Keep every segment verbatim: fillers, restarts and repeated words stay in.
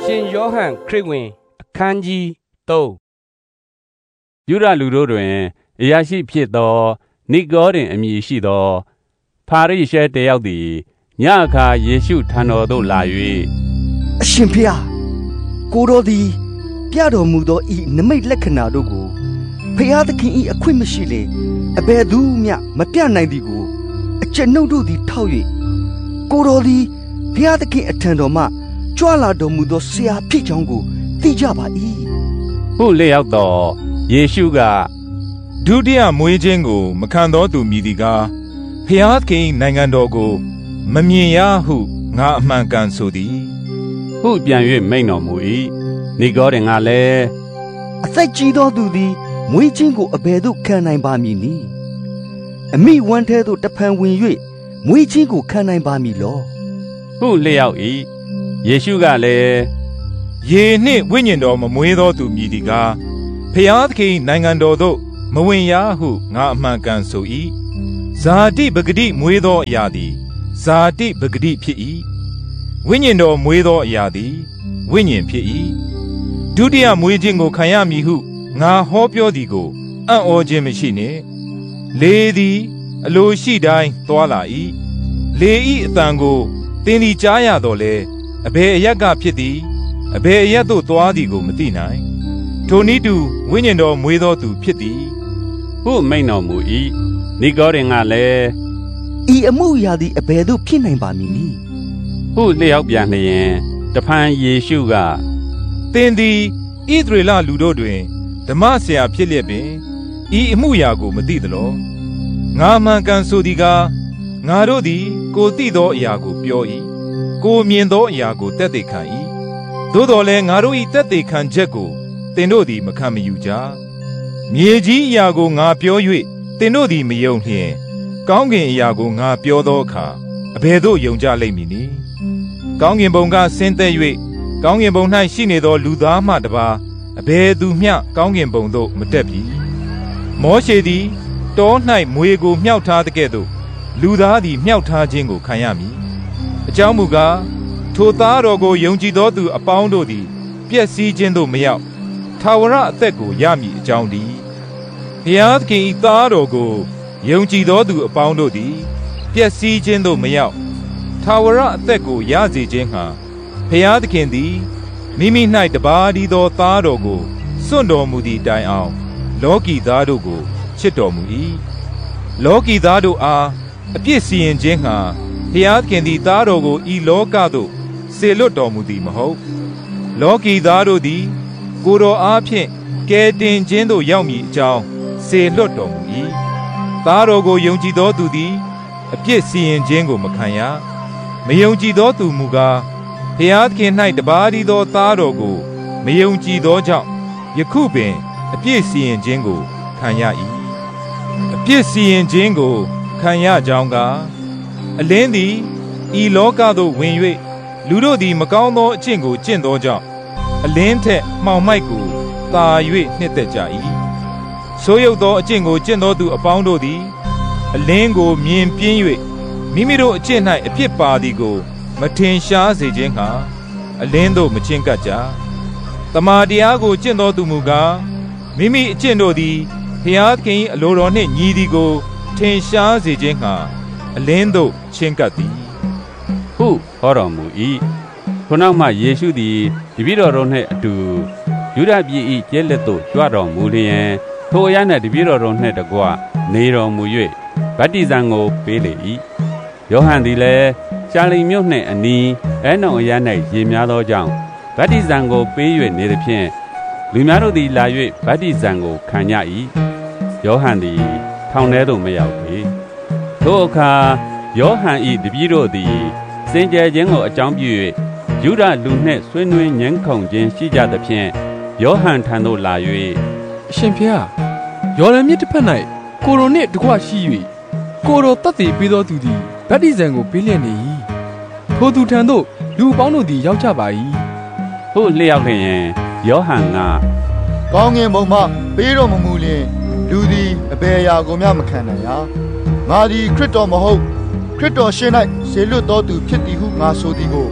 ရှင်ယောဟန်ခရစ်ဝင်အခန်းကြီးသုံးယုဒလူတို့တွင်အရာရှိဖြစ်သောနိကောဒင်အမည်ရှိသောဖာရိရှဲတယောက်သည်ညအခါယေရှုထံတော်သို့လာ၍အရှင်ဖေဟာကိုတော်သည်ပြတော်မူသောဤနမိတ်လက္ခဏာတို့ကိုဖျားသခင်ဤအခွင့်မရှိလေအဘယ်သူမျှမပြနိုင်သည်ကိုအကျွန်ုပ်တို့သည်ထောက်၍ကိုတော်သည်ဖျားသခင်အထံတော်မှကြွလာတော်မူသောဆရာဖြစ်ကြောင်းကိုသိကြပါ၏ဟုလျှောက်သောယေရှုကဒုတိယမွေးခြင်းကိုမခံသောသူမည်သည်ကားဖျားသခင်နိုင်ငံတော်ကိုမမြင်ရဟုငါအမှန်ကန်ဆိုသည်ဟုပြန်၍မိန့်တော်မူ၏နိကောဒင်ကလည်းအသက်ကြီးသောသူသည်မွေးခြင်းကိုအဘယ်သို့ခံနိုင်ပါမည်နည်းအမိဝမ်းထဲသို့တဖန်ဝင်၍မွေးခြင်းကိုခံနိုင်ပါမည်လောဟုလျှောက်၏ယေရှုကလည်းရေနှင့်ဝိညာဉ်တော်မမွေးသောသူမည်သည်ကားဖျားသခင်နိုင်ငံတော်သို့မဝင်ရဟုငါအမှန်ကန်ဆို၏ဇာတိပဂတိမွေးသောအရာသည်ဇာတိပဂတိဖြစ်၏ဝိညာဉ်တော်မွေးသောအရာသည်ဝိညာဉ်ဖြစ်၏ဒုတိယမွေးခြင်းကိုခံရမည်ဟုငါဟောပြောသည်ကိုအံ့ဩခြင်းမရှိနှင့်လေသည်အလိုရှိတိုင်းသွားလာ၏လေဤအတန်ကိုသင်သည်ကြားရတော်လဲအဘယ်အရက်ကဖြစ်သည်အဘယ်အရက်သို့သွားသည်ကိုမသိနိုင်ထိုနည်းတူဝိညာဉ်တော်မွေးသောသူဖြစ်သည်ဟုမိန့်တော်မူ၏နိကောဒင်ကလည်းဤအမှုရာသည်အဘယ်သို့ဖြစ်နိုင်ပါမည်နည်းဟုလျှောက်ပြန်လျင်တဖန်ယေရှုကသင်သည်ဣသရေလလူတို့တွင်ဓမ္မဆရာဖြစ်လျက်ပင်ဤအမှုရာကိုမသိသလောငါမှန်ကန်ဆိုသည်ကားငါတို့သည်ကိုသိသောအရာကိုပြော၏ကိုမြင်သောအရာကိုသက်သေခံ၏သို့တော်လည်းငါတို့၏သက်သေခံချက်ကိုသင်တို့သည်မခံမယူကြမြေကြီးအရာကိုငါပြော၍သင်တို့သည်မယုံလျင်ကောင်းကင်အရာကိုငါပြောသောအခါအဘယ်သို့ယုံကြလိမ့်မည်နည်းကောင်းကင်ဘုံကဆင်းသက်၍ကောင်းကင်ဘုံ၌ရှိနေသောလူသားမှတပါးအဘယ်သူမျှကောင်းကင်ဘုံသို့မတက်ပြီမောရှေသည်တော၌မွေကိုမြှောက်ထားတဲ့ကဲ့သို့လူသားသည်မြှောက်ထားခြင်းကိုခံရမည်အကြောင်းမူကားထိုသားတော်ကိုယုံကြည်သောသူအပေါင်းတို့သည်ပျက်စီးခြင်းသို့မရောက်ထာဝရအသက်ကိုရမည်အကြောင်းတည်းဘုရားသခင်၏သားတော်ကိုယုံကြည်သောသူအပေါင်းတို့သည်ပျက်စီးခြင်းသို့မရောက်ထာဝရအသက်ကိုရစေခြင်းဟာဘုရားသခင်သည်မိမိ၌တပါးတည်းသောသားတော်ကိုစွန့်တော်မူသည့်တိုင်အောင်လောကီသားတို့ကိုချစ်တော်မူ၏လောကီသားတို့အားအပြစ်စီရင်ခြင်းဟာဘုရားသခင်သည်သားတော်ကိုဤလောကသို့စေလွတ်တော်မူသည်မဟုတ်လောကီသားတို့သည်ကိုယ်တော်အားဖြင့်ကယ်တင်ခြင်းသို့ရောက်မည်အကြောင်းစေလွတ်တော်မူ၏သားတော်ကိုယုံကြည်သောသူသည်အပြစ်စီရင်ခြင်းကိုမခံရမယုံကြည်သောသူမူကားဘုရားသခင်၌တပါးတည်းသောသားတော်ကိုမယုံကြည်သောကြောင့်ယခုပင်အပြစ်စီရင်ခြင်းကိုခံရ၏အပြစ်စီရင်ခြင်းကိုခံရကြောင်းကအလင်းသည်ဤလောကသို့ဝင်၍လူတို့သည်မကောင်းသောအကျင့်ကိုကျင့်သောကြောင့်အလင်းထက်မှောင်မိုက်ကိုသာ၍နှစ်သက်ကြ၏ဆိုးရုပ်သောအကျင့်ကိုကျင့်သောသူအပေါင်းတို့သည်အလင်းကိုမြင်ပြင်း၍မိမိတို့အကျင့်၌အပြစ်ပါသည်ကိုမထင်ရှားစေခြင်းဟာအလင်းသို့မချဉ်ကပ်ကြတမာတရားကိုကျင့်သောသူမူကားမိမိအကျင့်တို့သည်ဘုရားသခင်၏အလိုတော်နှင့်ညီသည်ကိုထင်ရှားစေခြင်းဟာအလင်းသို့ချဉ်ကပ်သည်ဟုဟောတော်မူ၏ထိုနောက်မှယေရှုသည်တပည့်တော်တို့နှင့်အတူယုဒပြည်၏ကျဲလက်သို့ကြွတော်မူလျင်ထိုအရ၌တပည့်တော်တို့နှင့်တကွနေတော်မူ၍ဗတ္တိဇံကိုပေးလေ၏ယောဟန်သည်လည်းရှာလိမ်မြို့နှင့်အနီးအဲနုံအရ၌ရေများသောကြောင့်ဗတ္တိဇံကိုပေး၍နေသဖြင့်လူများတို့သည်လာ၍ဗတ္တိဇံကိုခံကြ၏ယောဟန်သည်ထောင်ထဲသို့မရောက်ပေထိုအခါယောဟန်၏တပည့်တို့သည်စင်ကြယ်ခြင်းကိုအကြောင်းပြု၍ယုဒလူနှင့်ဆွေးနွေးညှင်းခုန်ခြင်းရှိကြသဖြင့်ယောဟန်ထံသို့လာ၍အရှင်ဖေဟာယော်ဒန်မြစ်တစ်ဖက်၌ကိုရိုနှင့်တကွရှိ၍ကိုရိုတတ်သိပေးသောသူသည်ဗတ္တိဇံကိုပေးလျက်နေ၏ထိုသူထံသို့လူအပေါင်းတို့သည်ရောက်ကြပါ၏ဟုလျှောက်လျင်ယောဟန်ကကောင်းကင်ဘုံမှပေးတော်မမူလျင်လူသည်အဘယ်အရာကိုမျှမခံနိုင်ရာငါသည်ခရစ်တော်မဟုတ်ခရစ်တော်ရှင်၌ဆေလွတ်တော်သူဖြစ်သည်ဟုငါဆိုသည်ကို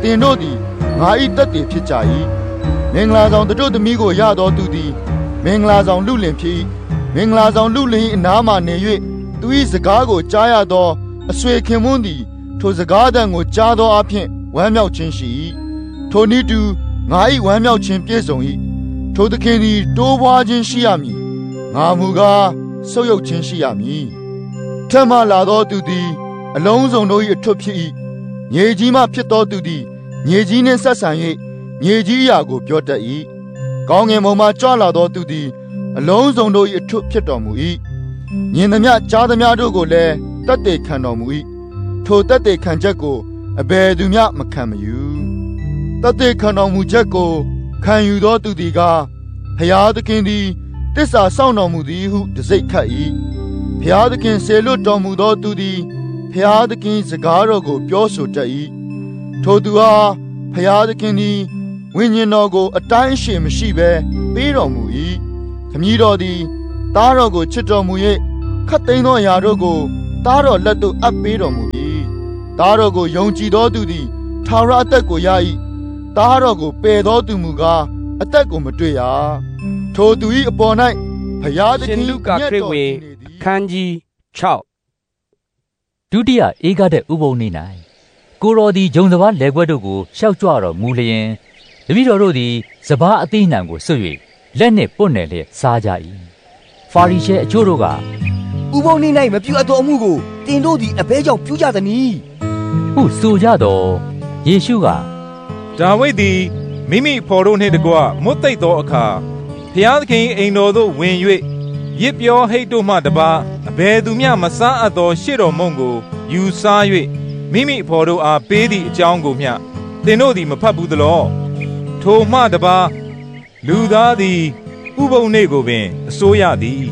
တင်တို့သည်ငါ၏တတ်တည်ဖြစ်ကြ၏မင်္ဂလာဆောင်တို့သမီးကိုရတော်သူသည်မင်္ဂလာဆောင်လူလင်ဖြစ်မင်္ဂလာဆောင်လူလင်၏အနားမှနေ၍သူ၏စကားကိုကြားရသောအဆွေခင်မွန်းသည်ထိုစကားသံကိုကြားသောအဖြစ်ဝမ်းမြောက်ခြင်းရှိ၏ထိုနည်းတူငါ၏ဝမ်းမြောက်ခြင်းပြည့်စုံ၏ထိုသခင်သည်တိုးပွားခြင်းရှိရမည်ငါမူကားဆုပ်ယုပ်ခြင်းရှိရမည်ထက်မှလာသောသူသည်အလုံးစုံတို့၏အထွတ်ဖြစ်၏မြေကြီးမှဖြစ်သောသူသည်မြေကြီးနှင့်ဆက်ဆံ၍မြေကြီးအရာကိုပြောတတ်၏ကောင်းငင်ဘုံမှကြွလာသောသူသည်အလုံးစုံတို့၏အထွတ်ဖြစ်တော်မူ၏မြင်သမျှကြားသမျှတို့ကိုလည်းတတ်သိခံတော်မူ၏ထိုတတ်သိခံချက်ကိုအဘယ်သူမျှမခံမယူတတ်သိခံတော်မူချက်ကိုခံယူသောသူသည်ကဖျားသခင်သည်တစ္ဆာစောင့်တော်မူသည်ဟုတစိတ်ခတ်၏ဖျားသခင်ဆေလွတ်တော်မူသောသူသည်ဖျားသခင်စကားတော်ကိုပြောဆိုတတ်၏ထိုသူဟာဖျားသခင်သည်ဝိညာဉ်တော်ကိုအတိုင်းအရှည်မရှိဘဲပေးတော်မူ၏ခမည်းတော်သည်သားတော်ကိုချစ်တော်မူ၍ခတ်သိမ်းသောအရာတို့ကိုသားတော်လက်သို့အပ်ပေးတော်မူ၏သားတော်ကိုယုံကြည်သောသူသည်ထာဝရအသက်ကိုရ၏သားတော်ကိုပယ်သောသူမူကားအသက်ကိုမတွေ့ရထိုသူ၏အပေါ်၌ဘုရားသခင်ရှင်လုကာခရစ်ဝင်အခန်းကြီး၆ဒုတိယဧကတဲ့ဥပုံနေ၌ကိုတော်သည်ဂျုံစဘာလက်ွက်တို့ကိုရှောက်ကြွတော်မူလျင်တပည့်တော်တို့သည်စဘာအသိနှံကိုဆွတ်၍လက်နှင့်ပွတ်နယ်လျက်စားကြ၏ဖာရိရှဲအချို့တို့ကဥပုံနေ၌မပြုအပ်သောအမှုကိုတင်တို့သည်အဘဲကြောင့်ပြုကြသနည်းဟုဆိုကြတော်ယေရှုကဒါဝိဒ်သည်မိမိဖော်တို့နှင့်တကွမွတ်သိပ်သောအခါဖျားသခင်အိမ်တော်သို့ဝင်၍ရစ်ပြောဟိတ်တို့မှတပါအဘယ်သူမျှမစားအပ်သောရှေ့တော်မုံကိုယူစား၍မိမိဖော်တို့အားပေးသည့်အကြောင်းကိုမျှသင်တို့သည်မဖတ်ဘူးသလောထိုမှတပါလူသားသည်ဥပုံနေ့ကိုပင်အစိုးရသည်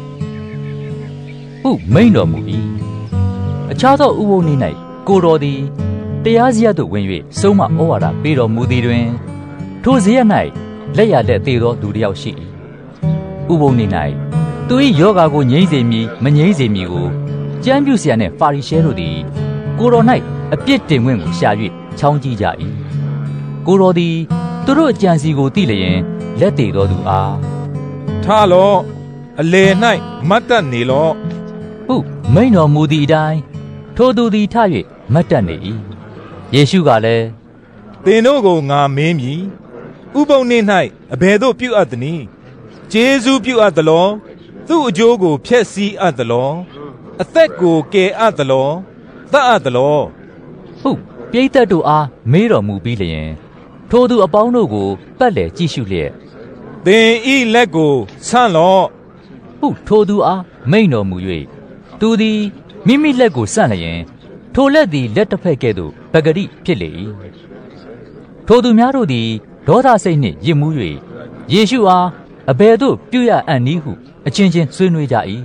ဟုမိန်တော်မူ၏အခြားသောဥပုံနေ့၌ကိုတော်သည်တရားစရပ်သို့ဝင်၍ဆုံးမဩဝါဒပေးတော်မူသည်တွင်ထိုစရပ်၌လက်ရလက်သေးသောသူတစ်ယောက်ရှိ၏ဥပုံနေ့၌သူ၏ယောဂါကိုငြိမ့်စေမည်မငြိမ့်စေမည်ကိုကျမ်းပြုဆရာနှင့်ဖာရိရှဲတို့သည်ကိုတော်၌အပြစ်တင်ခွင့်ကိုရှာ၍ချောင်းကြည့်ကြ၏ကိုတော်သည်သူတို့အကြံစီကိုသိလျင်လက်သေးသောသူအားထားလော့အလယ်၌မတ်တက်နေလော့ဟုမိန်တော်မူသည့်အတိုင်းထိုသူသည်ထ၍မတ်တက်နေ၏ယေရှုကလည်းသင်တို့ကိုငါမင်းမည်ဥပုံနေ့၌အဘယ်သို့ပြုအပ်သနည်းကျေးဇူးပြုအပ်သလောသူ့အကျိုးကိုဖျက်ဆီးအပ်သလောအသက်ကိုကယ်အပ်သလောသတ်အပ်သလောဟုပရိသတ်တို့အားမေးတော်မူပြီးလျင်ထိုသူအပေါင်းတို့ကိုပတ်လည်ကြည့်ရှုလျက်သင်ဤလက်ကိုဆန့်လော့ဟုထိုသူအားမိန်တော်မူ၍သူသည်မိမိလက်ကိုဆန့်လျင်ထိုလက်သည်လက်တစ်ဖက်ကဲ့သို့ပဂရိဖြစ်လေ၏ထိုသူများတို့သည်ဒေါသစိတ်နှင့်ရစ်မှု၍ယေရှုအားအဘယ်သို့ပြုရအံ့နည်းဟုအချင်းချင်းဆွေးနွေးကြ၏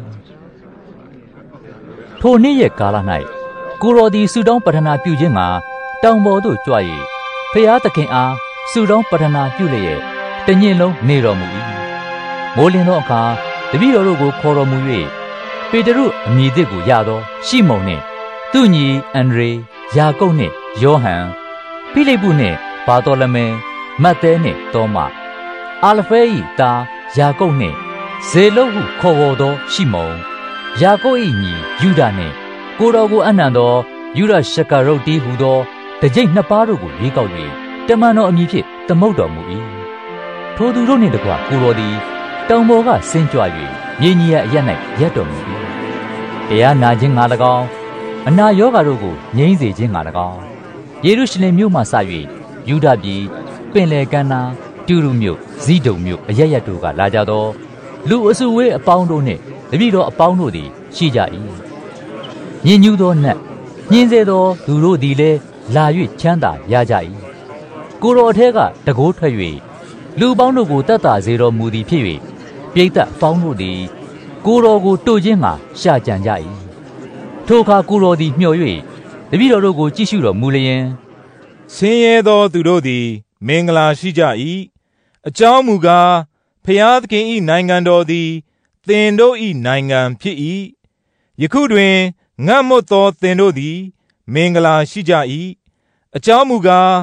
ထိုနေ့ရက်ကာလ၌ကိုတော်သည်ဆုတောင်းပဌနာပြုခြင်းမှာတောင်ပေါ်သို့ကြွ၍ဖျားသခင်အားဆုတောင်းပဌနာပြုလျက်တညဉ့်လုံးနေတော်မူ၏မိုးလင်းသောအခါတပည့်တော်တို့ကိုခေါ်တော်မူ၍ပေတရုအမည်သစ်ကိုရသောရှိမုန်နှင့်သူ့ညီအန္ဒြေယာကုပ်နှင့်ယောဟန်ဖိလိပ္ပုနှင့်ဘာသောလမဲမဿဲနှင့်သောမအာလဖဲ၏သားယာကုပ်နှင့်ဇေလုဟုခေါ်ဝေါ်သောရှိမုန်ယာကုပ်၏ညီယူဒာနှင့်ကိုတော်ကိုအနံ့သောယူဒရှကာရုတ်တီဟူသောတကြိတ်နှစ်ပါးတို့ကိုရွေးကောက်၍တမန်တော်အမည်ဖြင့်သမုတ်တော်မူ၏ထိုသူတို့နှင့်တကွကိုတော်သည်တောင်ပေါ်ကဆင်းကြွ၍မြေကြီးအရပ်၌ရပ်တော်မူ၏တရားနာခြင်းငါ၎င်းအနာရောဂါတို့ကိုငြိမ်းစေခြင်းငါ၎င်းယေရုရှလင်မြို့မှစ၍ယူဒပြည်ပင်လယ်ကမ်းနားတူရုမြို့ဇိဒုန်မြို့အရပ်ရပ်တို့ကလာကြသောလူအစုဝေးအပေါင်းတို့နှင့်တပည့်တော်အပေါင်းတို့သည်ရှိကြ၏ညင်ညူးသောနတ်ညင်းစေသောသူတို့သည်လည်းလာ၍ချမ်းသာရကြ၏ကိုတော်အထက်ကတကိုးထွက်၍လူပေါင်းတို့ကိုတတ်တာစေတော်မူသည်ဖြစ်၍ပြိတ္တပေါင်းတို့သည်ကိုတော်ကိုတို့ခြင်းမှာရှာကြံကြ၏ထိုအခါကိုတော်သည်မျှော်၍တပည့်တော်တို့ကိုကြည့်ရှုတော်မူလျင်ဆင်းရဲသောသူတို့သည်မင်္ဂလာရှိကြ၏အကြောင်းမူကားဖျားသခင်၏နိုင်ငံတော်သည်သင်တို့၏နိုင်ငံဖြစ်၏ယခုတွင်ငတ်မွတ်သောသင်တို့သည်မင်္ဂလာရှိကြ၏အကြောင်းမူကား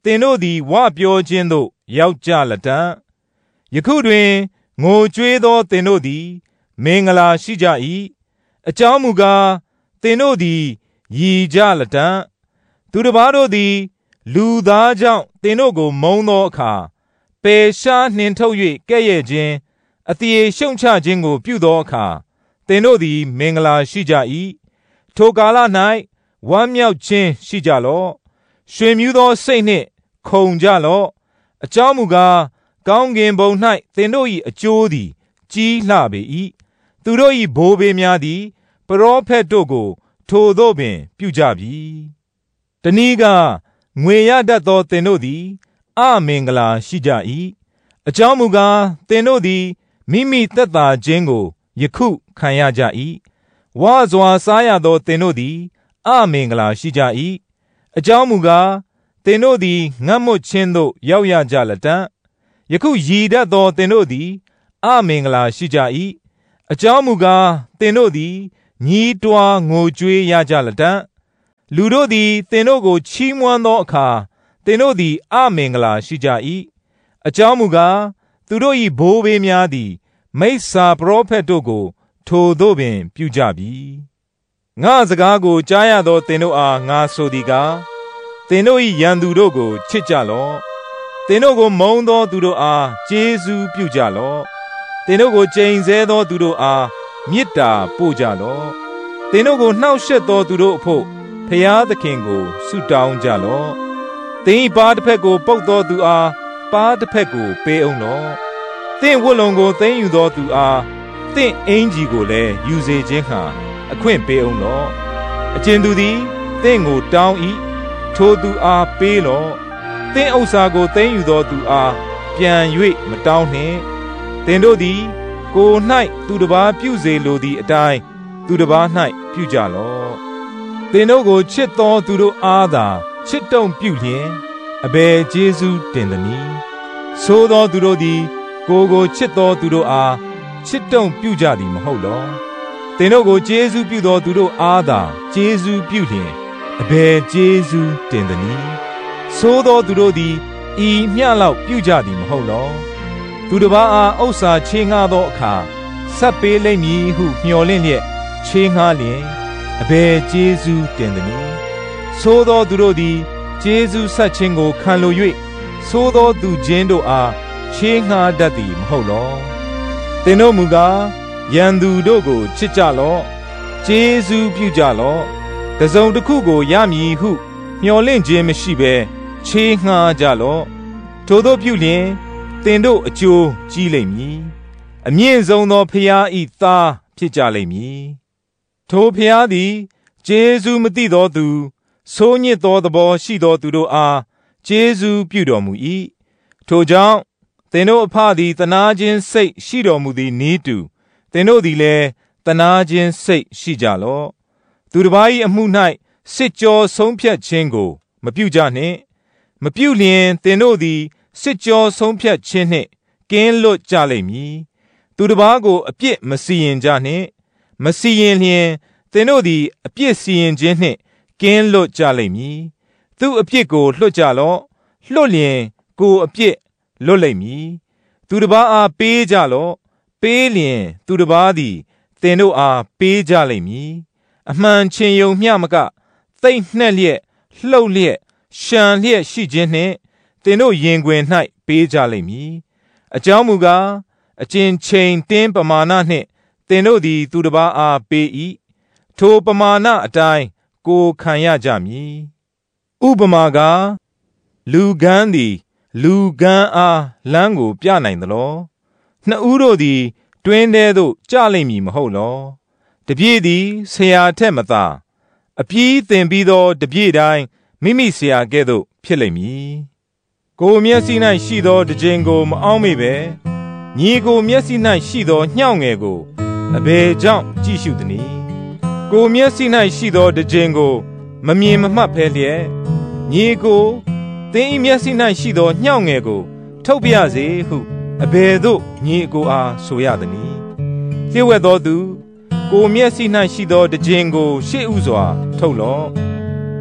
သင်တို့သည်ဝပြောခြင်းသို့ရောက်ကြလတံ့ယခုတွင်ငိုကြွေးသောသင်တို့သည်မင်္ဂလာရှိကြ၏အကြောင်းမူကားသင်တို့သည်ရည်ကြလတံ့သူတစ်ပါးတို့သည်လူသားကြောင့်သင်တို့ကိုမုန်းသောအခါပယ်ရှားနှင်ထုတ်၍ကဲ့ရဲ့ခြင်းအသရေရှုံချခြင်းကိုပြုသောအခါသင်တို့သည်မင်္ဂလာရှိကြ၏ထိုကာလ၌ဝမ်းမြောက်ခြင်းရှိကြလော့ရွှင်မြူးသောစိတ်နှင့်ခုန်ကြလော့အကြောင်းမူကားကောင်းကင်ဘုံ၌သင်တို့၏အကျိုးသည်ကြီးလှပေ၏သူတို့၏ဘိုးဘေးများသည်ပရောဖက်တို့ကိုထိုသို့ပင်ပြုကြပြီတနည်းကငွေရတတ်သောသင်တို့သည်အမင်္ဂလာရှိကြ၏အကြောင်းမူကားသင်တို့သည်မိမိသက်သာခြင်းကိုယခုခံရကြ၏ဝါစွာစားရသောသင်တို့သည်အမင်္ဂလာရှိကြ၏အကြောင်းမူကားသင်တို့သည်ငတ်မွတ်ခြင်းသို့ရောက်ရကြလတံ့ယခုရည်တတ်သောသင်တို့သည်အမင်္ဂလာရှိကြ၏အကြောင်းမူကားသင်တို့သည်ညီးတွားငိုကြွေးရကြလတံ့လူတို့သည်သင်တို့ကိုချီးမွမ်းသောအခါသင်တို့သည်အမင်္ဂလာရှိကြ၏အကြောင်းမူကားသူတို့၏ဘိုးဘေးများသည်မိစ္ဆာပရောဖက်တို့ကိုထိုသို့ပင်ပြုကြပြီငါစကားကိုကြားရသောသင်တို့အားငါဆိုသည်ကားသင်တို့၏ရန်သူတို့ကိုချစ်ကြလော့သင်တို့ကိုမုန်းသောသူတို့အားကျေးဇူးပြုကြလော့သင်တို့ကိုကျိန်ဆဲသောသူတို့အားမေတ္တာပို့ကြလော့သင်တို့ကိုနှောက်ယှက်သောသူတို့အဖို့ဖျားသခင်ကိုဆုတောင်းကြလော့သင်၏ပါးတစ်ဖက်ကိုပုတ်သောသူအားပါးတစ်ဖက်ကိုပေးအောင်လော့သင်ဝတ်လုံကိုသိမ်းယူသောသူအားသင်အင်ကြီးကိုလည်းယူစေခြင်းဟာအခွင့်ပေးအောင်လော့အကျဉ်သူသည်သင်ကိုတောင်း၏ထိုသူအားပေးလော့သင်ဥစ္စာကိုသိမ်းယူသောသူအားပြန်၍မတောင်းနှင့်သင်တို့သည်ကိုယ်၌သူတစ်ပါးပြုစေလိုသည့်အတိုင်းသူတစ်ပါး၌ပြုကြလော့သင်တို့ကိုချစ်သောသူတို့အားသာချစ်တုံပြုလျင်အဘယ်ကျေးဇူးတင်သနည်းဆိုသောသူတို့သည်ကိုယ်ကိုချစ်သောသူတို့အားချစ်တုံပြုကြသည်မဟုတ်လောသင်တို့ကိုကျေးဇူးပြုသောသူတို့အားသာကျေးဇူးပြုလျင်အဘယ်ကျေးဇူးတင်သနည်းဆိုသောသူတို့သည်ဤမျှလောက်ပြုကြသည်မဟုတ်လောသူတစ်ပါးအားဥစ္စာချေးငှားသောအခါဆက်ပေးလိမ့်မည်ဟုမျှော်လင့်လျက်ချေးငှားလျင်အဘယ်ကျေးဇူးတင်သနည်းဆိုသောသူတို့သည်ကျေးဇူးဆက်ခြင်းကိုခံလို၍ဆိုသောသူချင်းတို့အားချေးငှားတတ်သည်မဟုတ်လောသင်တို့မူကားရန်သူတို့ကိုချစ်ကြလော့ကျေးဇူးပြုကြလော့တစုံတစ်ခုကိုရမည်ဟုမျှော်လင့်ခြင်းမရှိဘဲချေးငှားကြလော့ထိုသို့ပြုလျင်သင်တို့အကျိုးကြီးလိမ့်မည်အမြင့်ဆုံးသောဖျားဤသားဖြစ်ကြလိမ့်မည်ထိုဖျားသည်ကျေးဇူးမသိသောသူဆိုးညစ်သောသဘောရှိသောသူတို့အားကျေးဇူးပြုတော်မူ၏ထိုကြောင့်သင်တို့အဖသည်သနာခြင်းစိတ်ရှိတော်မူသည်နည်းတူသင်တို့သည်လည်းသနာခြင်းစိတ်ရှိကြလော့သူတစ်ပါး၏အမှု၌စစ်ကြောဆုံးဖြတ်ခြင်းကိုမပြုကြနှင့်မပြုလျင်သင်တို့သည်စစ်ကြောဆုံးဖြတ်ခြင်းနှင့်ကင်းလွတ်ကြလိမ့်မည်သူတစ်ပါးကိုအပြစ်မစီရင်ကြနှင့်မစီရင်လျင်သင်တို့သည်အပြစ်စီရင်ခြင်းနှင့်ကင်းလွတ်ကြလိမ့်မည်သူအပြစ်ကိုလွတ်ကြလော့လွတ်လျင်ကိုအပြစ်လွတ်လိမ့်မည်သူတစ်ပါးအားပေးကြလော့ပေးလျင်သူတစ်ပါးသည်သင်တို့အားပေးကြလိမ့်မည်အမှန်ချင်ယုံမျှမကသိမ့်နှက်လျက်လှုပ်လျက်ရှံလျက်ရှိခြင်းနှင့်သင်တို့ရင်ခွင်၌ပေးကြလိမ့်မည်အကြောင်းမူကားအကျဉ်ချိန်တင်းပမာဏနှင့်သင်တို့သည်သူတစ်ပါးအားပေး၏ထိုပမာဏအတိုင်းကိုခံရကြမည်ဥပမာကားလူကန်းသည်လူကန်းအားလမ်းကိုပြနိုင်သလောနှစ်ဦးတို့သည်တွင်ထဲသို့ကျလိမ့်မည်မဟုတ်လောတပြည့်သည်ဆရာထက်မသာအပြီးသင်ပြီးသောတပြည့်တိုင်းမိမိဆရာကဲ့သို့ဖြစ်လိမ့်မည်ကိုမျက်စိ၌ရှိသောတစ်ကြိမ်ကိုမအောင်းမေပဲညီကိုမျက်စိ၌ရှိသောညှောက်ငယ်ကိုအဘယ်ကြောင့်ကြည့်ရှုသနည်းကိုမျက်စိ၌ရှိသောတစ်ကြိမ်ကိုမမြင်မမှတ်ဖဲလျက်ညီကိုသင်၏မျက်စိ၌ရှိသောညှောက်ငယ်ကိုထုတ်ပြစေဟုအဘယ်သို့ညီကိုအားဆိုရသနည်းလျှို့ဝှက်သောသူကိုမျက်စိ၌ရှိသောတစ်ကြိမ်ကိုရှေ့ဥစွာထုတ်လော့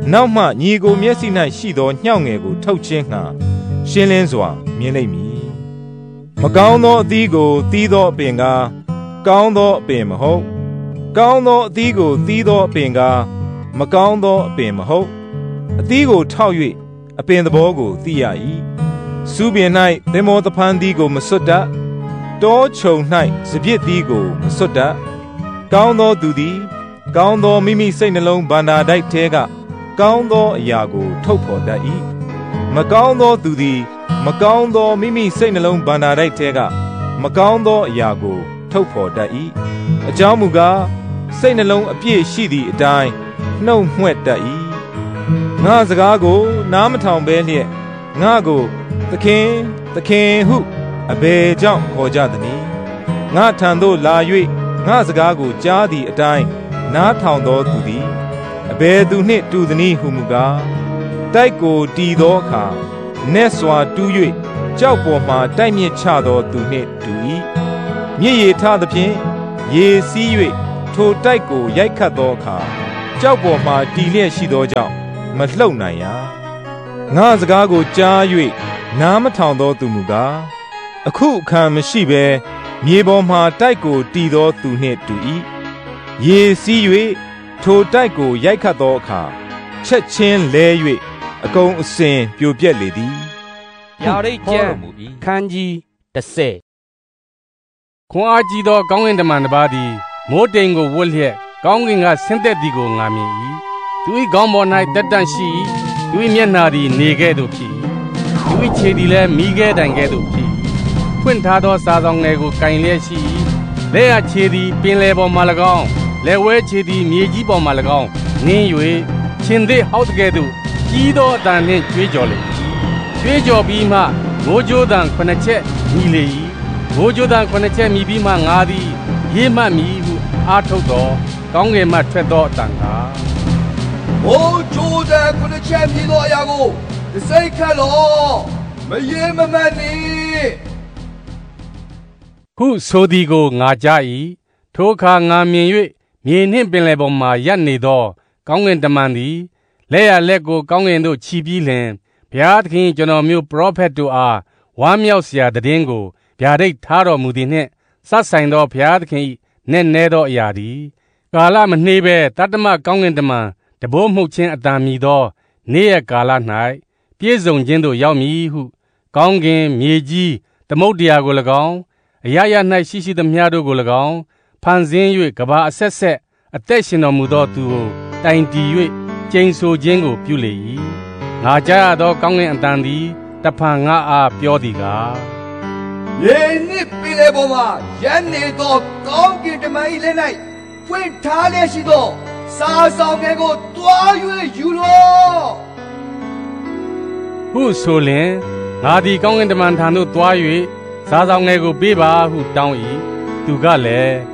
နောက်မှညီကိုမျက်စိ၌ရှိသောညှောက်ငယ်ကိုထုတ်ခြင်းငှာရှင်းလင်းစွာမြင်လိမ့်မည်မကောင်းသောအသီးကိုသီးသောအပင်ကားကောင်းသောအပင်မဟုတ်ကောင်းသောအသီးကိုသီးသောအပင်ကားမကောင်းသောအပင်မဟုတ်အသီးကိုထောက်၍အပင်သဘောကိုသိရ၏စူးပင်၌သင်္ဘောသဖန်းသီးကိုမစွတ်တတ်တောချုံ၌စပြစ်သီးကိုမစွတ်တတ်ကောင်းသောသူသည်ကောင်းသောမိမိစိတ်နှလုံးဗန္တာတိုက်ထဲကကောင်းသောအရာကိုထုတ်ဖော်တတ်၏မကောင်းသောသူသည်မကောင်းသောမိမိစိတ်နှလုံးဗန္တာတိုက်ထဲကမကောင်းသောအရာကိုထုတ်ဖော်တတ်၏အကြောင်းမူကားစိတ်နှလုံးအပြည့်ရှိသည့်အတိုင်းနှုတ်မှွက်တတ်၏ငါစကားကိုနားမထောင်ဘဲလျက်ငါကိုသခင်သခင်ဟုအဘယ်ကြောင့်ခေါ်ကြသနည်းငါထံသို့လာ၍ငါစကားကိုကြားသည့်အတိုင်းနားထောင်သောသူသည်အဘယ်သူနှင့်တူသနည်းဟုမူကားတိုက်ကိုတီသောအခါနက်စွာတူး၍ကြောက်ပေါ်မှတိုက်မြစ်ချသောသူနှင့်တူ၏မြစ်ရည်ထသဖြင့်ရေစီး၍ထိုတိုက်ကိုရိုက်ခတ်သောအခါကြောက်ပေါ်မှတီလျက်ရှိသောကြောင့်မလှုပ်နိုင်ရာငါစကားကိုကြား၍နားမထောင်သောသူမူကားအခုအခါမရှိဘဲမြေပေါ်မှတိုက်ကိုတီသောသူနှင့်တူ၏ရေစီး၍ထိုတိုက်ကိုရိုက်ခတ်သောအခါချက်ချင်းလဲ၍အကုန်အစင်ပြိုပြက်လေသည်ယာရိတ်ကျမ်းခန်းကြီးတစ်ဆယ်ခွန်အားကြီးသောကောင်းကင်တမန်တစ်ပါးသည်မိုးတိမ်ကိုဝတ်လျက်ကောင်းကင်ကဆင်းသက်သည်ကိုငါမြင်၏သူ၏ခေါင်းပေါ်၌တက်တန့်ရှိ၏သူ၏မျက်နှာသည်နေကဲ့သို့ဖြစ်၏သူ၏ခြေသည်လည်းမီးခဲတိုင်ကဲ့သို့ဖြစ်၏ဖွင့်ထားသောစာဆောင်ငယ်ကိုကင်လျက်ရှိ၏လက်ရခြေသည်ပင်လယ်ပေါ်မှ၎င်းလက်ဝဲခြေသည်မြေကြီးပေါ်မှ၎င်းနင်း၍ရှင်သေးဟောက်ကဲ့သို့ကြီးသောအတန်နှင့်ကြွေးကြော်လေ၏ကြွေးကြော်ပြီးမှမိုးကြိုးတန်ခုနှစ်ချက်မြည်လေ၏မိုးကြိုးတန်ခုနှစ်ချက်မြည်ပြီးမှငါသည်ရေးမှတ်မည်ဟုအားထုတ်သောကောင်းကင်မှထွက်သောအတန်ကားမိုးကြိုးတန်ခုနှစ်ချက်မြည်သောအရာကိုစိတ်ခတ်လောမရေးမမှတ်နေဟုဆိုသည်ကိုငါကြား၏ထိုအခါငါမြင်၍မြေနှင့်ပင်လယ်ပေါ်မှရပ်နေသောကောင်းကင်တမန်သည်လက်ရလက်ကိုကောင်းကင်သို့ချီပြီးလျှင်ဘုရားသခင်ကျွန်တော်မျိုးပရောဖက်တို့အားဝမ်းမြောက်စရာတည်င်းကိုဗျာဒိတ်ထားတော်မူသည်နှင့်စပ်ဆိုင်သောဘုရားသခင်၏နက်နဲသောအရာသည်ကာလမနှေးဘဲတတ္တမကောင်းကင်တမန်တဘိုးမှုတ်ခြင်းအတန်မြည်သောနေ့ရက်ကာလ၌ပြည့်စုံခြင်းသို့ရောက်မည်ဟုကောင်းကင်မြေကြီးသမုဒ္ဒရာကို၎င်းအရာရာ၌ရှိရှိသမျှတို့ကို၎င်းဖန်ဆင်း၍ကဘာအဆက်ဆက်အသက်ရှင်တော်မူသောသူကိုတိုင်တည်၍ကျိန်ဆိုခြင်းကိုပြုလေ၏ငါကြားရသောကောင်းကင်အတန်သည်တဖန်ငါအားပြောသည်ကားရေနစ်ပင်လေပေါ်မှာရန်နေသောကောင်းကင်တမန်၏လက်၌ဖွင့်ထားလျက်ရှိသောစာဆောင်ငယ်ကိုတွား၍ယူလော့ဟုဆိုလျင်ငါသည်ကောင်းကင်တမန်ထံသို့တွား၍စာဆောင်ငယ်ကိုပေးပါဟုတောင်း၏သူကလည်း